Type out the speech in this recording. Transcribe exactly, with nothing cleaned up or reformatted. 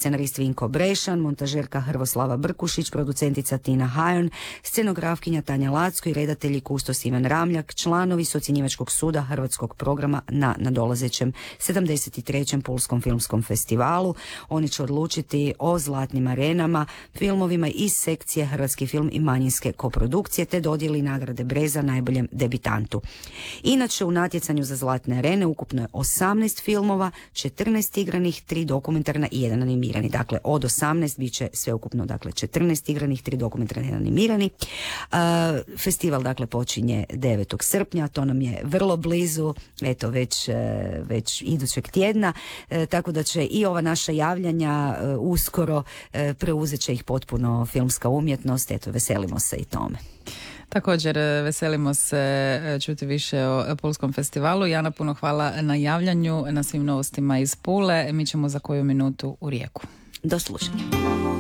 scenarist Vinko Brešan, montažerka Hrvoslava Brkušić, producentica Tina Hajon, scenografkinja Tanja Lacko i redatelji kustos Ivan Ramljak, članovi su ocjenjivačkog suda Hrvatskog programa na nadolazećem sedamdeset trećem Pulskom filmskom festivalu. Oni će odlučiti o zlatnim arenama, filmovima iz sekcije Hrvatski film i manjinske koprodukcije, te dodijeli nagrade Breza najboljem debitantu. Inače, u natjecanju za zlatne arene ukupno je osamnaest filmova, četrnaest igranih, tri dokumentarna i jedan animirani. Dakle, od osamnaest bit će sveukupno, dakle, četrnaest igranih, tri dokumentarni i jedan animirani. Uh, festival, dakle, počinje devetog srpnja, to nam je vrlo blizu, eto, već, već idućeg tjedna, uh, tako da će i ova naša javljanja uh, uskoro uh, preuzet će ih potpuno filmska umjetnost, eto, veselimo se i tome. Također veselimo se čuti više o Pulskom festivalu. Jana, puno hvala na javljanju, na svim novostima iz Pule. Mi ćemo za koju minutu u Rijeku. Do slušanja.